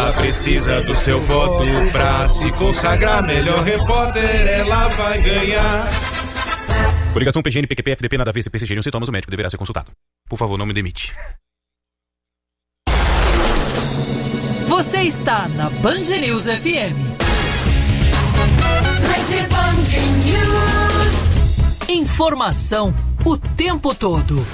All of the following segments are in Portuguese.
ela precisa do seu voto pra se consagrar melhor repórter, ela vai ganhar. Coligação PGN, PQP, FDP, nada a ver, CPC, geriam sintomas, o médico deverá ser consultado. Por favor, não me demite. Você está na Band News FM. Rede Band News. Informação o tempo todo.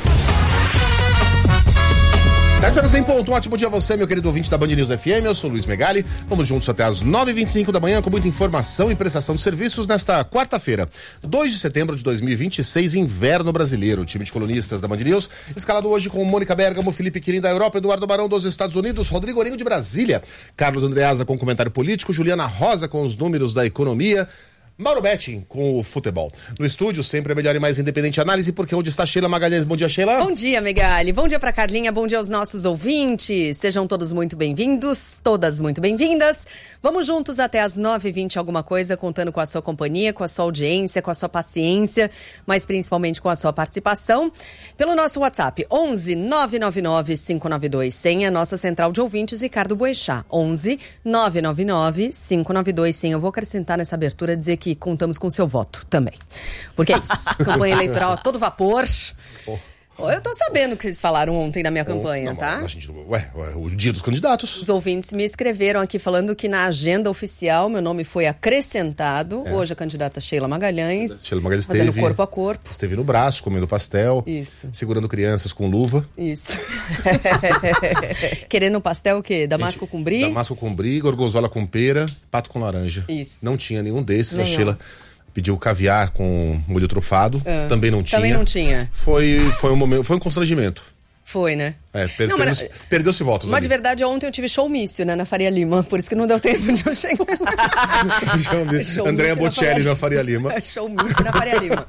7h em ponto. Um ótimo dia a você, meu querido ouvinte da Band News FM. Eu sou Luiz Megali. Vamos juntos até as 9h25 da manhã com muita informação e prestação de serviços nesta quarta-feira, 2 de setembro de 2026, inverno brasileiro. O time de colunistas da Band News, escalado hoje com Mônica Bergamo, Felipe Quirim da Europa, Eduardo Barão dos Estados Unidos, Rodrigo Orinho de Brasília, Carlos Andreasa com comentário político, Juliana Rosa com os números da economia, Mauro Betting com o futebol. No estúdio, sempre a melhor e mais independente análise, porque onde está Sheila Magalhães? Bom dia, Sheila. Bom dia, Megali. Bom dia pra Carlinha, bom dia aos nossos ouvintes. Sejam todos muito bem-vindos, todas muito bem-vindas. Vamos juntos até as 9h20 alguma coisa, contando com a sua companhia, com a sua audiência, com a sua paciência, mas principalmente com a sua participação. Pelo nosso WhatsApp, 11 999 592 100, a nossa central de ouvintes, Ricardo Boechat. 11 999 592 100. Eu vou acrescentar nessa abertura, dizer que contamos com seu voto também. Porque é isso. Campanha eleitoral a todo vapor. Eu tô sabendo o que vocês falaram ontem na minha campanha, tá? O dia dos candidatos. Os ouvintes me escreveram aqui falando que na agenda oficial meu nome foi acrescentado. Hoje a candidata Sheila Magalhães. Sheila Magalhães fazendo corpo a corpo. Esteve no braço, comendo pastel. Isso. Segurando crianças com luva. Isso. Querendo um pastel o quê? Damasco com brie? Damasco com brie, gorgonzola com pera, pato com laranja. Isso. Não tinha nenhum desses. A Sheila pediu caviar com molho trufado. Também não tinha. Também não tinha. Foi um momento, foi um constrangimento. Foi, né? Perdeu-se votos. Mas de verdade, ontem eu tive showmício, né, na Faria Lima, por isso que não deu tempo de eu chegar. Andréa Bocelli na Faria Lima. Showmício na Faria Lima.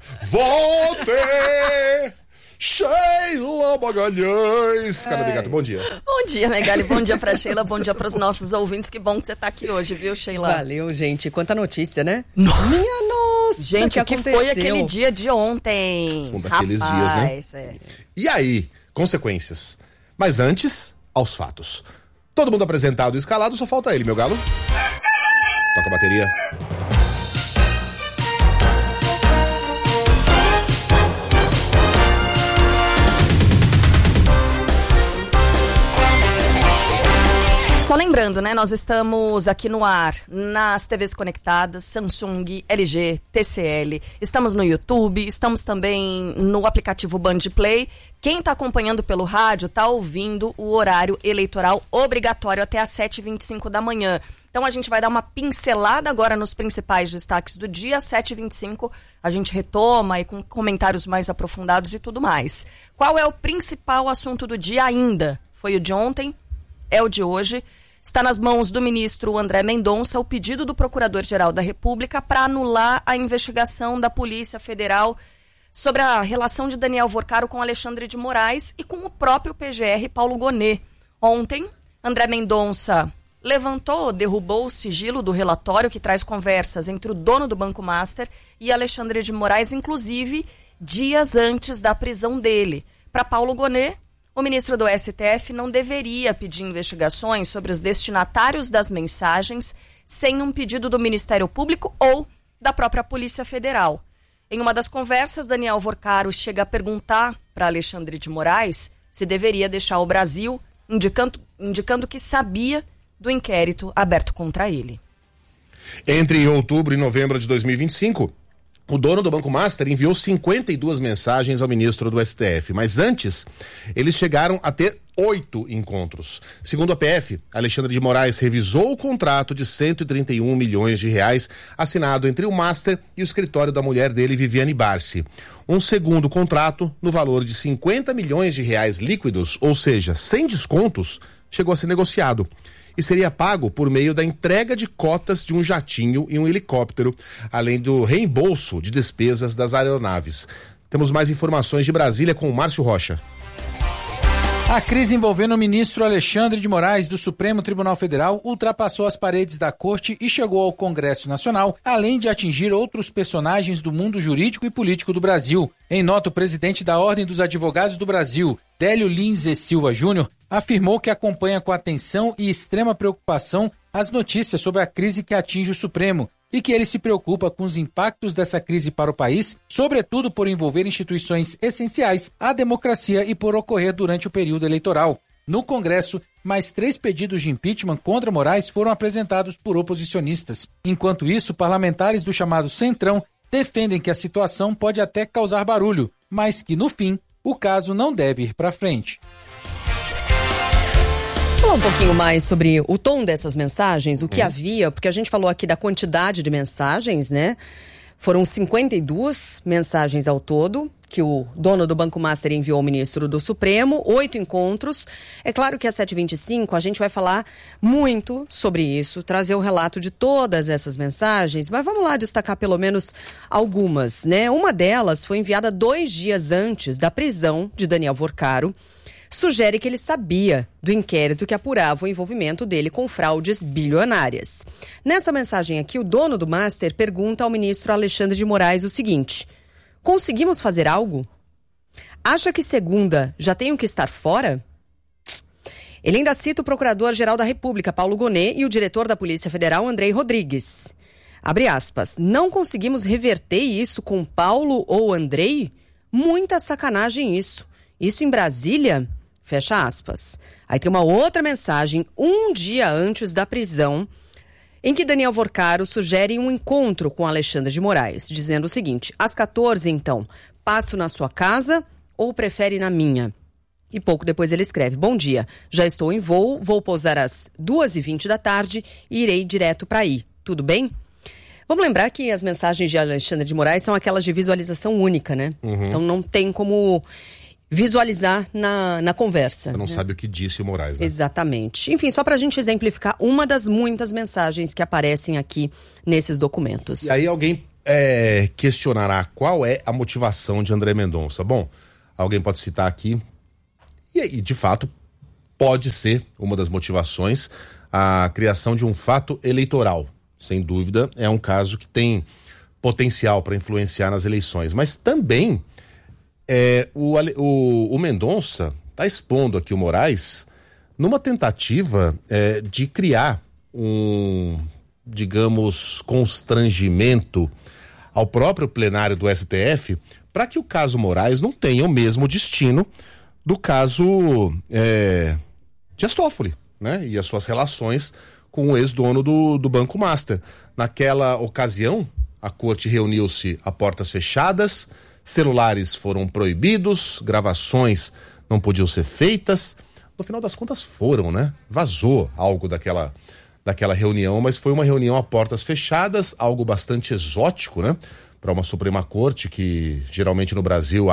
Volte! Sheila Magalhães. Cara, Gato, bom dia. Bom dia, Megali. Bom dia pra Sheila, bom dia pros nossos ouvintes. Que bom que você tá aqui hoje, viu, Sheila? Valeu, gente. Quanta notícia, né? Minha nossa! Gente, o que foi aquele dia de ontem? Um daqueles dias, né? E aí, consequências. Mas antes, aos fatos. Todo mundo apresentado e escalado, só falta ele, meu galo. Toca a bateria. Só lembrando, né, nós estamos aqui no ar, nas TVs conectadas, Samsung, LG, TCL, estamos no YouTube, estamos também no aplicativo Band Play. Quem está acompanhando pelo rádio está ouvindo o horário eleitoral obrigatório até às 7h25 da manhã. Então a gente vai dar uma pincelada agora nos principais destaques do dia. Às 7h25 a gente retoma e com comentários mais aprofundados e tudo mais. Qual é o principal assunto do dia ainda? Foi o de ontem, é o de hoje. Está nas mãos do ministro André Mendonça o pedido do Procurador-Geral da República para anular a investigação da Polícia Federal sobre a relação de Daniel Vorcaro com Alexandre de Moraes e com o próprio PGR Paulo Gonet. Ontem, André Mendonça derrubou o sigilo do relatório que traz conversas entre o dono do Banco Master e Alexandre de Moraes, inclusive dias antes da prisão dele. Para Paulo Gonet, o ministro do STF não deveria pedir investigações sobre os destinatários das mensagens sem um pedido do Ministério Público ou da própria Polícia Federal. Em uma das conversas, Daniel Vorcaro chega a perguntar para Alexandre de Moraes se deveria deixar o Brasil, indicando que sabia do inquérito aberto contra ele. Entre outubro e novembro de 2025, o dono do Banco Master enviou 52 mensagens ao ministro do STF, mas antes eles chegaram a ter 8 encontros. Segundo a PF, Alexandre de Moraes revisou o contrato de 131 milhões de reais assinado entre o Master e o escritório da mulher dele, Viviane Barsi. Um segundo contrato no valor de 50 milhões de reais líquidos, ou seja, sem descontos, chegou a ser negociado e seria pago por meio da entrega de cotas de um jatinho e um helicóptero, além do reembolso de despesas das aeronaves. Temos mais informações de Brasília com o Márcio Rocha. A crise envolvendo o ministro Alexandre de Moraes do Supremo Tribunal Federal ultrapassou as paredes da corte e chegou ao Congresso Nacional, além de atingir outros personagens do mundo jurídico e político do Brasil. Em nota, o presidente da Ordem dos Advogados do Brasil, Délio Lins e Silva Júnior, afirmou que acompanha com atenção e extrema preocupação as notícias sobre a crise que atinge o Supremo e que ele se preocupa com os impactos dessa crise para o país, sobretudo por envolver instituições essenciais à democracia e por ocorrer durante o período eleitoral. No Congresso, mais 3 pedidos de impeachment contra Moraes foram apresentados por oposicionistas. Enquanto isso, parlamentares do chamado Centrão defendem que a situação pode até causar barulho, mas que, no fim, o caso não deve ir para frente. Falar um pouquinho mais sobre o tom dessas mensagens, o que havia, porque a gente falou aqui da quantidade de mensagens, né? Foram 52 mensagens ao todo que o dono do Banco Master enviou ao ministro do Supremo, 8 encontros. É claro que às 7h25 a gente vai falar muito sobre isso, trazer o relato de todas essas mensagens, mas vamos lá destacar pelo menos algumas, né? Uma delas foi enviada 2 dias antes da prisão de Daniel Vorcaro. Sugere que ele sabia do inquérito que apurava o envolvimento dele com fraudes bilionárias. Nessa mensagem aqui, o dono do Master pergunta ao ministro Alexandre de Moraes o seguinte: conseguimos fazer algo? Acha que segunda já tenho que estar fora? Ele ainda cita o Procurador-Geral da República, Paulo Gonet, e o diretor da Polícia Federal, Andrei Rodrigues. Abre aspas, não conseguimos reverter isso com Paulo ou Andrei? Muita sacanagem isso. Isso em Brasília? Fecha aspas. Aí tem uma outra mensagem, 1 dia antes da prisão, em que Daniel Vorcaro sugere um encontro com Alexandre de Moraes, dizendo o seguinte: às 14, então, passo na sua casa ou prefere na minha? E pouco depois ele escreve: bom dia, já estou em vou pousar às 2h20 da tarde e irei direto para aí. Tudo bem? Vamos lembrar que as mensagens de Alexandre de Moraes são aquelas de visualização única, né? Então não tem como visualizar na conversa. Você não sabe o que disse o Moraes, né? Exatamente. Enfim, só para a gente exemplificar uma das muitas mensagens que aparecem aqui nesses documentos. E aí alguém questionará qual é a motivação de André Mendonça. Bom, alguém pode citar aqui, e de fato pode ser uma das motivações a criação de um fato eleitoral. Sem dúvida, é um caso que potencial para influenciar nas eleições, mas também o Mendonça está expondo aqui o Moraes numa tentativa de criar um, digamos, constrangimento ao próprio plenário do STF para que o caso Moraes não tenha o mesmo destino do caso Dias Toffoli, né? E as suas relações com o ex-dono do Banco Master. Naquela ocasião, a corte reuniu-se a portas fechadas, celulares foram proibidos, gravações não podiam ser feitas. No final das contas foram, né? Vazou algo daquela reunião, mas foi uma reunião a portas fechadas, algo bastante exótico, né? Para uma Suprema Corte que geralmente no Brasil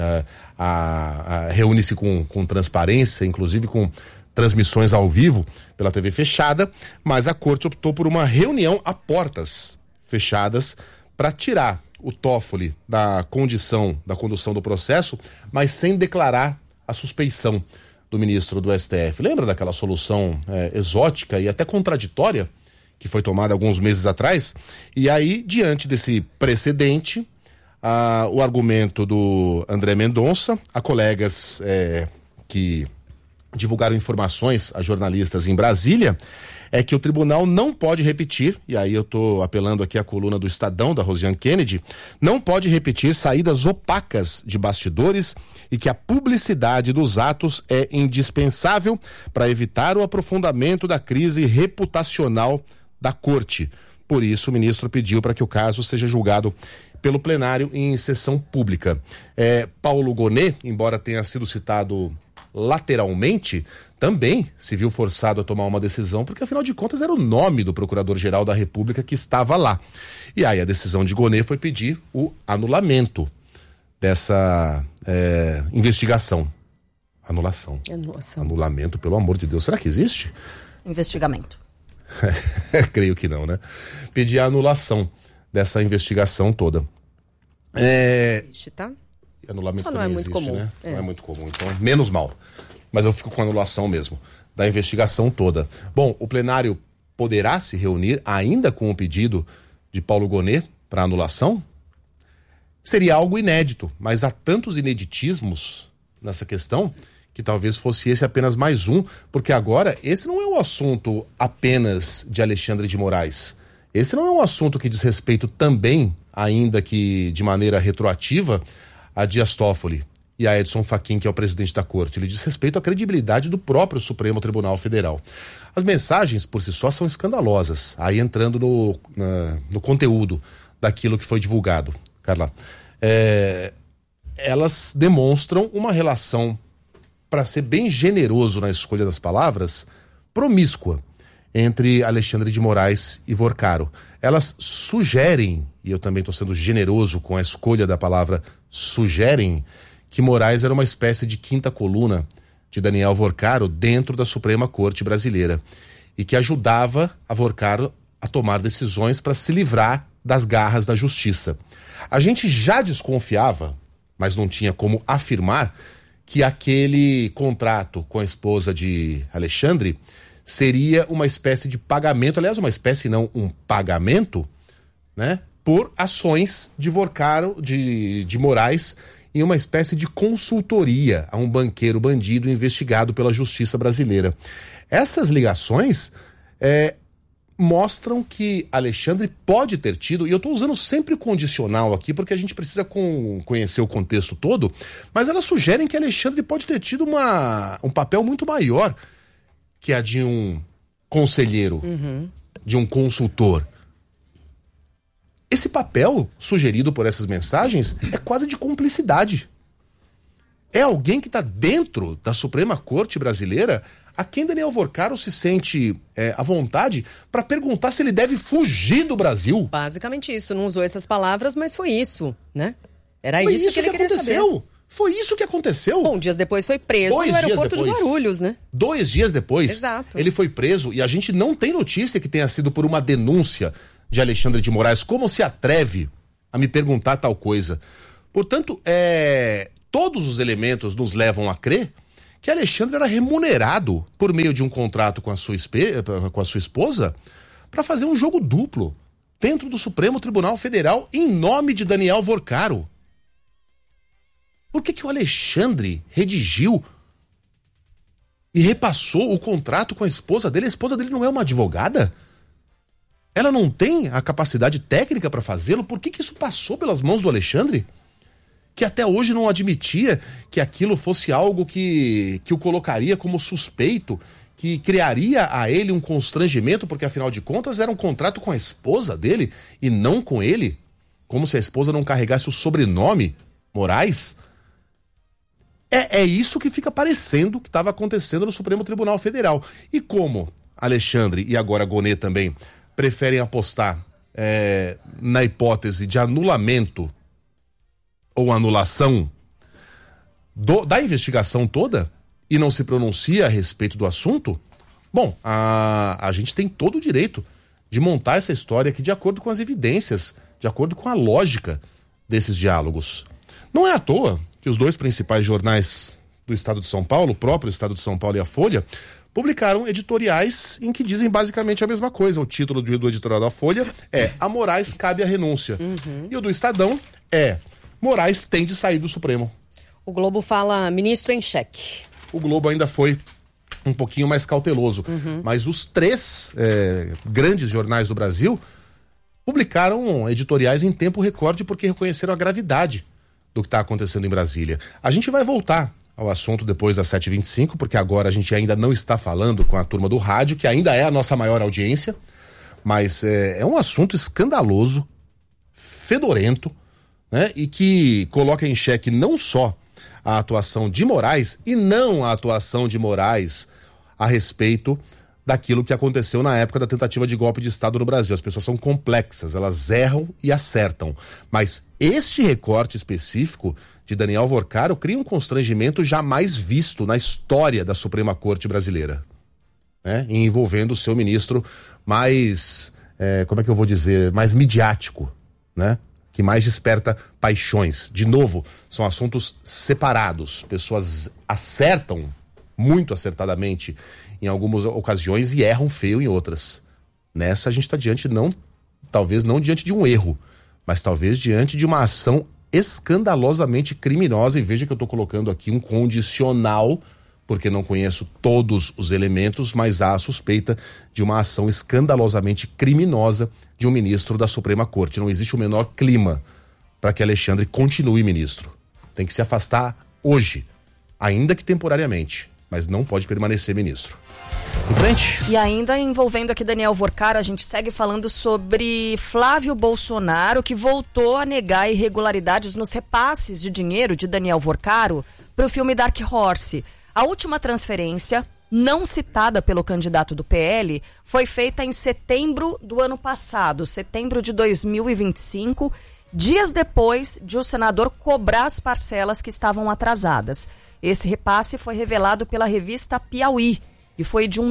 reúne-se com transparência, inclusive com transmissões ao vivo pela TV fechada, mas a Corte optou por uma reunião a portas fechadas para tirar o Toffoli da condução do processo, mas sem declarar a suspeição do ministro do STF. Lembra daquela solução exótica e até contraditória que foi tomada alguns meses atrás? E aí, diante desse precedente, o argumento do André Mendonça, a colegas que divulgaram informações a jornalistas em Brasília, é que o tribunal não pode repetir, e aí eu estou apelando aqui à coluna do Estadão, da Rosiane Kennedy, não pode repetir saídas opacas de bastidores e que a publicidade dos atos é indispensável para evitar o aprofundamento da crise reputacional da Corte. Por isso, o ministro pediu para que o caso seja julgado pelo plenário em sessão pública. Paulo Gonet, embora tenha sido citado lateralmente, também se viu forçado a tomar uma decisão, porque afinal de contas era o nome do Procurador-Geral da República que estava lá. E aí a decisão de Gonet foi pedir o anulamento dessa investigação. Anulação. Anulamento, pelo amor de Deus. Será que existe? Investigamento. Creio que não, né? Pedir a anulação dessa investigação toda. Existe, tá? Anulamento só também não é muito existe, comum. né? Não é muito comum, então menos mal. Mas eu fico com a anulação mesmo, da investigação toda. Bom, o plenário poderá se reunir ainda com o pedido de Paulo Gonet para anulação? Seria algo inédito, mas há tantos ineditismos nessa questão que talvez fosse esse apenas mais um, porque agora esse não é um assunto apenas de Alexandre de Moraes. Esse não é um assunto que diz respeito também, ainda que de maneira retroativa, a Dias Toffoli e a Edson Fachin, que é o presidente da corte. Ele diz respeito à credibilidade do próprio Supremo Tribunal Federal. As mensagens, por si só, são escandalosas. Aí entrando no conteúdo daquilo que foi divulgado, Carla. Elas demonstram uma relação, para ser bem generoso na escolha das palavras, promíscua entre Alexandre de Moraes e Vorcaro. Elas sugerem, e eu também estou sendo generoso com a escolha da palavra sugerem, que Moraes era uma espécie de quinta coluna de Daniel Vorcaro dentro da Suprema Corte Brasileira e que ajudava a Vorcaro a tomar decisões para se livrar das garras da justiça. A gente já desconfiava, mas não tinha como afirmar, que aquele contrato com a esposa de Alexandre seria uma espécie de pagamento, aliás, uma espécie não, um pagamento, né, por ações de Vorcaro, de Moraes, em uma espécie de consultoria a um banqueiro bandido investigado pela justiça brasileira. Essas ligações mostram que Alexandre pode ter tido, e eu estou usando sempre condicional aqui porque a gente precisa conhecer o contexto todo, mas elas sugerem que Alexandre pode ter tido um papel muito maior que a de um conselheiro, de um consultor. Esse papel sugerido por essas mensagens é quase de cumplicidade. É alguém que está dentro da Suprema Corte Brasileira a quem Daniel Vorcaro se sente à vontade para perguntar se ele deve fugir do Brasil. Basicamente isso, não usou essas palavras, mas foi isso, né? Era Mas isso que ele queria aconteceu. saber. Foi isso que aconteceu. Bom, dias depois foi preso no aeroporto de Guarulhos, né? 2 dias depois, Exato. Ele foi preso e a gente não tem notícia que tenha sido por uma denúncia de Alexandre de Moraes. Como se atreve a me perguntar tal coisa? Portanto, todos os elementos nos levam a crer que Alexandre era remunerado por meio de um contrato com a sua esposa para fazer um jogo duplo dentro do Supremo Tribunal Federal em nome de Daniel Vorcaro. Por que o Alexandre redigiu e repassou o contrato com a esposa dele? A esposa dele não é uma advogada? Ela não tem a capacidade técnica para fazê-lo? Por que isso passou pelas mãos do Alexandre? Que até hoje não admitia que aquilo fosse algo que o colocaria como suspeito, que criaria a ele um constrangimento, porque afinal de contas era um contrato com a esposa dele e não com ele, como se a esposa não carregasse o sobrenome Moraes. É isso que fica parecendo que estava acontecendo no Supremo Tribunal Federal. E como Alexandre e agora Gonê também preferem apostar na hipótese de anulamento ou anulação da investigação toda e não se pronuncia a respeito do assunto, bom, a gente tem todo o direito de montar essa história aqui de acordo com as evidências, de acordo com a lógica desses diálogos. Não é à toa que os 2 principais jornais do Estado de São Paulo, o próprio Estado de São Paulo e a Folha, publicaram editoriais em que dizem basicamente a mesma coisa. O título do editorial da Folha é "A Moraes cabe a renúncia". E o do Estadão é "Moraes tem de sair do Supremo". O Globo fala "ministro em xeque". O Globo ainda foi um pouquinho mais cauteloso. Mas os 3 grandes jornais do Brasil publicaram editoriais em tempo recorde porque reconheceram a gravidade do que está acontecendo em Brasília. A gente vai voltar ao assunto depois das 7h25, porque agora a gente ainda não está falando com a turma do rádio, que ainda é a nossa maior audiência, mas é um assunto escandaloso, fedorento, né, e que coloca em xeque não só a atuação de Moraes, e não a atuação de Moraes a respeito daquilo que aconteceu na época da tentativa de golpe de Estado no Brasil. As pessoas são complexas, elas erram e acertam. Mas este recorte específico de Daniel Vorcaro cria um constrangimento jamais visto na história da Suprema Corte Brasileira, né? Envolvendo o seu ministro mais, como é que eu vou dizer, mais midiático, né? Que mais desperta paixões. De novo, são assuntos separados. Pessoas acertam muito acertadamente em algumas ocasiões e erram feio em outras. Nessa a gente está diante, talvez não diante de um erro, mas talvez diante de uma ação escandalosamente criminosa. E veja que eu estou colocando aqui um condicional porque não conheço todos os elementos, mas há a suspeita de uma ação escandalosamente criminosa de um ministro da Suprema Corte. Não existe o menor clima para que Alexandre continue ministro. Tem que se afastar hoje, ainda que temporariamente, mas não pode permanecer ministro. Em frente. E ainda envolvendo aqui Daniel Vorcaro, a gente segue falando sobre Flávio Bolsonaro, que voltou a negar irregularidades nos repasses de dinheiro de Daniel Vorcaro para o filme Dark Horse. A última transferência, não citada pelo candidato do PL, foi feita em setembro do ano passado, setembro de 2025, dias depois de o senador cobrar as parcelas que estavam atrasadas. Esse repasse foi revelado pela revista Piauí e foi de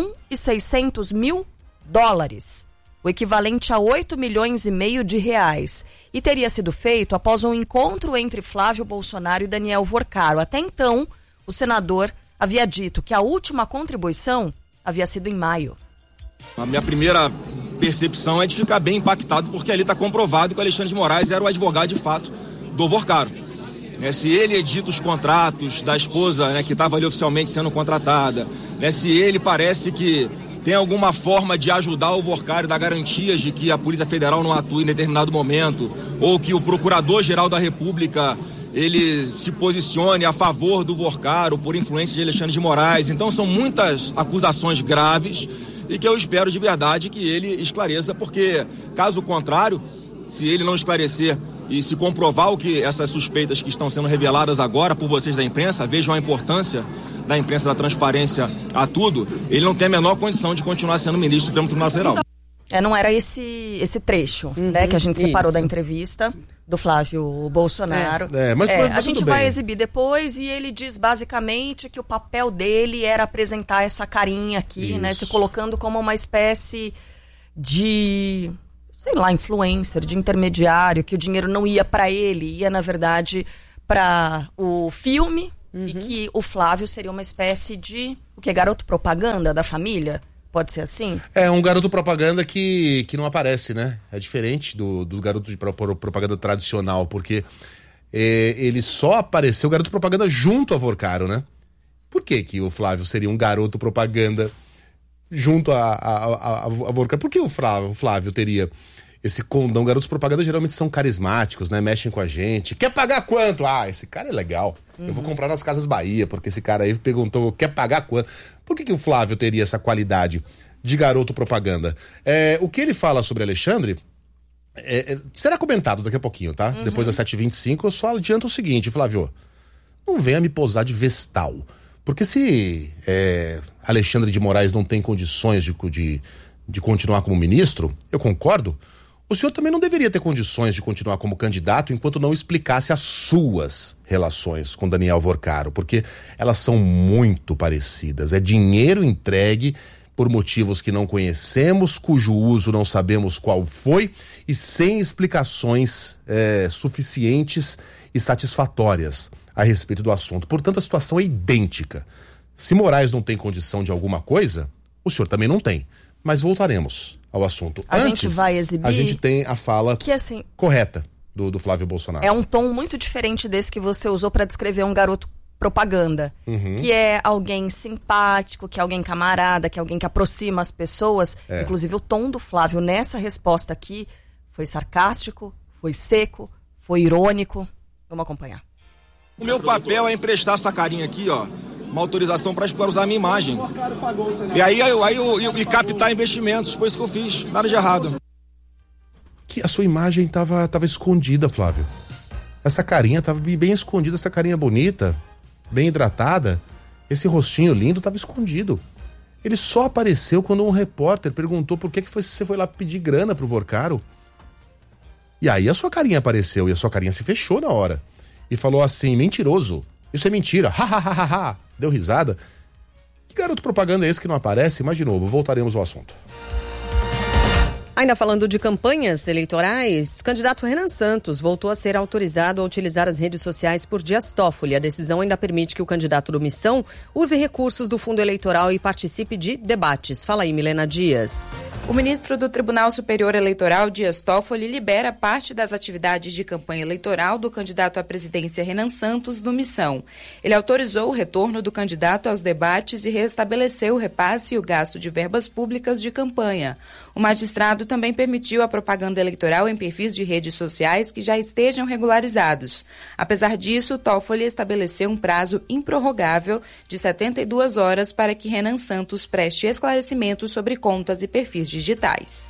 $1.600.000, o equivalente a 8,5 milhões de reais. E teria sido feito após um encontro entre Flávio Bolsonaro e Daniel Vorcaro. Até então, o senador havia dito que a última contribuição havia sido em maio. A minha primeira percepção é de ficar bem impactado, porque ali está comprovado que o Alexandre de Moraes era o advogado de fato do Vorcaro. Se ele edita os contratos da esposa, que estava ali oficialmente sendo contratada, se ele parece que tem alguma forma de ajudar o Vorcaro, dar garantias de que a Polícia Federal não atue em determinado momento, ou que o Procurador-Geral da República ele se posicione a favor do Vorcaro por influência de Alexandre de Moraes. Então são muitas acusações graves e que eu espero de verdade que ele esclareça, porque caso contrário, se ele não esclarecer e se comprovar o que essas suspeitas que estão sendo reveladas agora por vocês da imprensa, vejam a importância da imprensa, da transparência a tudo, ele não tem a menor condição de continuar sendo ministro do Supremo Tribunal Federal. Não era esse trecho, que a gente separou da entrevista do Flávio Bolsonaro. Mas a gente vai bem. exibir depois e ele diz basicamente que o papel dele era apresentar essa carinha aqui, se colocando como uma espécie de, influencer, de intermediário, que o dinheiro não ia para ele, ia na verdade para o filme, e que o Flávio seria uma espécie de, garoto propaganda da família. Pode ser assim? É um garoto propaganda que não aparece, né? É diferente do garoto de propaganda tradicional, porque ele só apareceu, o garoto propaganda junto a Vorcaro, né? Por que o Flávio seria um garoto propaganda junto a Vorcaro? Por que o Flávio teria esse condão? Garotos propaganda geralmente são carismáticos, né? Mexem com a gente. Quer pagar quanto? Esse cara é legal. Eu vou comprar nas Casas Bahia, porque esse cara aí perguntou, quer pagar quanto? Por que o Flávio teria essa qualidade de garoto propaganda? O que ele fala sobre Alexandre será comentado daqui a pouquinho, tá? Depois das 7h25, eu só adianto o seguinte, Flávio, não venha me posar de vestal. Porque se Alexandre de Moraes não tem condições de continuar como ministro, eu concordo, o senhor também não deveria ter condições de continuar como candidato enquanto não explicasse as suas relações com Daniel Vorcaro, porque elas são muito parecidas. É dinheiro entregue por motivos que não conhecemos, cujo uso não sabemos qual foi, e sem explicações suficientes e satisfatórias a respeito do assunto. Portanto, a situação é idêntica. Se Moraes não tem condição de alguma coisa, o senhor também não tem. Mas voltaremos ao assunto. Gente vai exibir. A gente tem a fala correta do Flávio Bolsonaro. É um tom muito diferente desse que você usou para descrever um garoto propaganda. Que é alguém simpático, que é alguém camarada, que é alguém que aproxima as pessoas. Inclusive o tom do Flávio nessa resposta aqui foi sarcástico, foi seco, foi irônico. Vamos acompanhar. O meu papel é emprestar essa carinha aqui, uma autorização para usar a minha imagem. E aí captar investimentos. Foi isso que eu fiz. Nada de errado. Que a sua imagem tava escondida, Flávio. Essa carinha tava bem escondida, essa carinha bonita, bem hidratada. Esse rostinho lindo tava escondido. Ele só apareceu quando um repórter perguntou por que você foi lá pedir grana pro Vorcaro. E aí a sua carinha apareceu e a sua carinha se fechou na hora. E falou assim, mentiroso. Isso é mentira. Ha, ha, ha, ha, ha. Deu risada. Que garoto propaganda é esse que não aparece? Mas de novo, voltaremos ao assunto. Ainda falando de campanhas eleitorais, o candidato Renan Santos voltou a ser autorizado a utilizar as redes sociais por Dias Toffoli. A decisão ainda permite que o candidato do Missão use recursos do fundo eleitoral e participe de debates. Fala aí, Milena Dias. O ministro do Tribunal Superior Eleitoral, Dias Toffoli, libera parte das atividades de campanha eleitoral do candidato à presidência Renan Santos no Missão. Ele autorizou o retorno do candidato aos debates e restabeleceu o repasse e o gasto de verbas públicas de campanha. O magistrado também permitiu a propaganda eleitoral em perfis de redes sociais que já estejam regularizados. Apesar disso, Toffoli estabeleceu um prazo improrrogável de 72 horas para que Renan Santos preste esclarecimentos sobre contas e perfis digitais.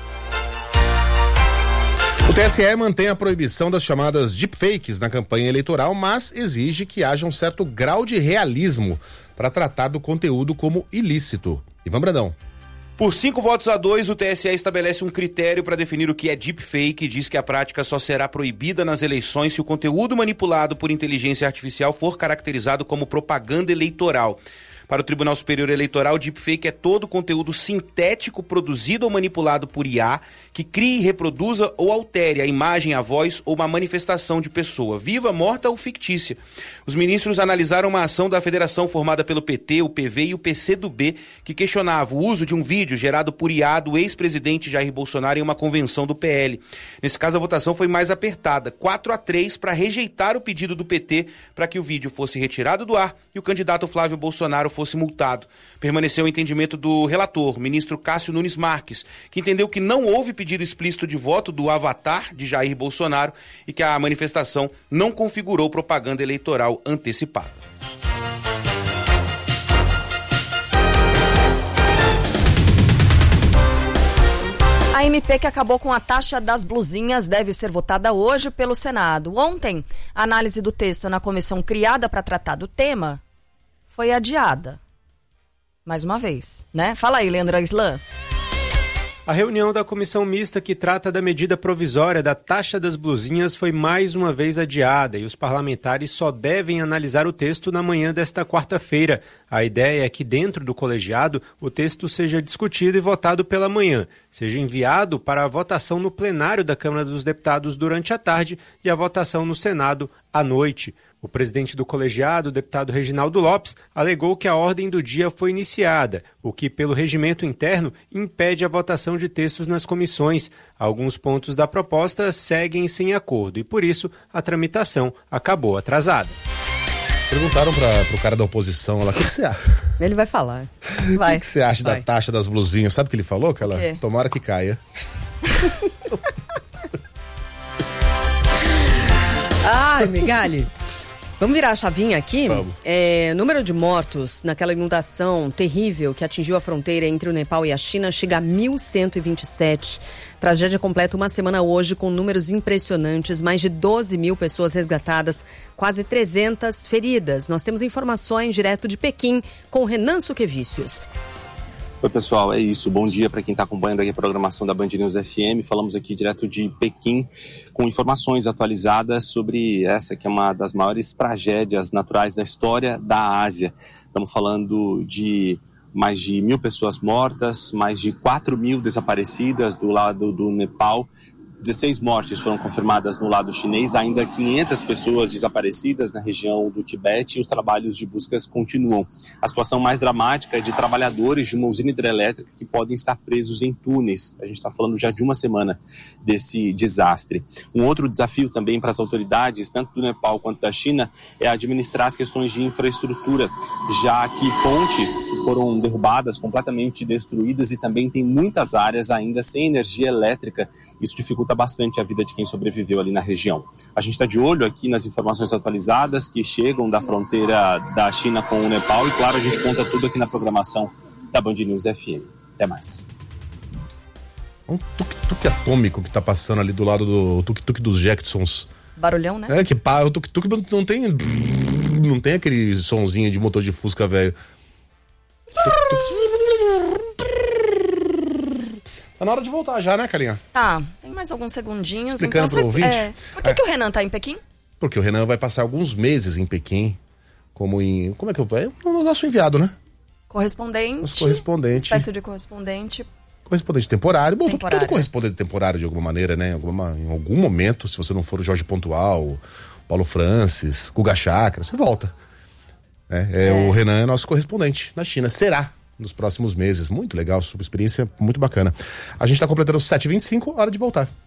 O TSE mantém a proibição das chamadas deepfakes na campanha eleitoral, mas exige que haja um certo grau de realismo para tratar do conteúdo como ilícito. Ivan Brandão. Por 5-2, o TSE estabelece um critério para definir o que é deepfake e diz que a prática só será proibida nas eleições se o conteúdo manipulado por inteligência artificial for caracterizado como propaganda eleitoral. Para o Tribunal Superior Eleitoral, deepfake é todo conteúdo sintético produzido ou manipulado por IA que crie, reproduza ou altere a imagem, a voz ou uma manifestação de pessoa, viva, morta ou fictícia. Os ministros analisaram uma ação da federação formada pelo PT, o PV e o PCdoB que questionava o uso de um vídeo gerado por IA do ex-presidente Jair Bolsonaro em uma convenção do PL. Nesse caso, a votação foi mais apertada, 4-3 para rejeitar o pedido do PT para que o vídeo fosse retirado do ar e o candidato Flávio Bolsonaro fosse multado. Permaneceu o entendimento do relator, ministro Cássio Nunes Marques, que entendeu que não houve pedido explícito de voto do avatar de Jair Bolsonaro e que a manifestação não configurou propaganda eleitoral antecipada. A MP que acabou com a taxa das blusinhas deve ser votada hoje pelo Senado. Ontem, a análise do texto na comissão criada para tratar do tema foi adiada. Mais uma vez, né? Fala aí, Leandro Aislan. A reunião da comissão mista que trata da medida provisória da taxa das blusinhas foi mais uma vez adiada e os parlamentares só devem analisar o texto na manhã desta quarta-feira. A ideia é que dentro do colegiado o texto seja discutido e votado pela manhã, seja enviado para a votação no plenário da Câmara dos Deputados durante a tarde e a votação no Senado à noite. O presidente do colegiado, o deputado Reginaldo Lopes, alegou que a ordem do dia foi iniciada, o que, pelo regimento interno, impede a votação de textos nas comissões. Alguns pontos da proposta seguem sem acordo e, por isso, a tramitação acabou atrasada. Perguntaram pro cara da oposição lá, o que você acha? Ele vai falar. O que você acha da taxa das blusinhas? Sabe o que ele falou, Carla? Tomara que caia. Ai, Migali. Vamos virar a chavinha aqui? Vamos. Número de mortos naquela inundação terrível que atingiu a fronteira entre o Nepal e a China chega a 1.127. Tragédia completa uma semana hoje com números impressionantes, mais de 12 mil pessoas resgatadas, quase 300 feridas. Nós temos informações direto de Pequim com o Renan Suquevicius. Oi pessoal, é isso. Bom dia para quem está acompanhando aqui a programação da Band News FM. Falamos aqui direto de Pequim com informações atualizadas sobre essa que é uma das maiores tragédias naturais da história da Ásia. Estamos falando de mais de 1.000 pessoas mortas, mais de 4.000 desaparecidas do lado do Nepal. 16 mortes foram confirmadas no lado chinês, ainda 500 pessoas desaparecidas na região do Tibete e os trabalhos de buscas continuam. A situação mais dramática é de trabalhadores de uma usina hidrelétrica que podem estar presos em túneis. A gente está falando já de uma semana desse desastre. Um outro desafio também para as autoridades, tanto do Nepal quanto da China, é administrar as questões de infraestrutura, já que pontes foram derrubadas, completamente destruídas e também tem muitas áreas ainda sem energia elétrica. Isso dificulta bastante a vida de quem sobreviveu ali na região. A gente está de olho aqui nas informações atualizadas que chegam da fronteira da China com o Nepal e, claro, a gente conta tudo aqui na programação da Band News FM. Até mais. Um tuk-tuk atômico que tá passando ali do lado do tuk-tuk dos Jacksons. Barulhão, né? O tuk-tuk não tem aquele sonzinho de motor de Fusca, velho. Tá na hora de voltar já, né, Carinha? Tá, tem mais alguns segundinhos. Explicando pro ouvinte. Por que o Renan tá em Pequim? Porque o Renan vai passar alguns meses em Pequim, como é que eu vai? O nosso enviado, né? Correspondente. Nosso correspondente. Espécie de correspondente. Correspondente temporário. Bom, todo correspondente temporário de alguma maneira, né? Em algum momento, se você não for o Jorge Pontual, Paulo Francis, Guga Chakra, você volta. O Renan é nosso correspondente na China. Será nos próximos meses. Muito legal, sua experiência muito bacana. A gente está completando 7h25, hora de voltar.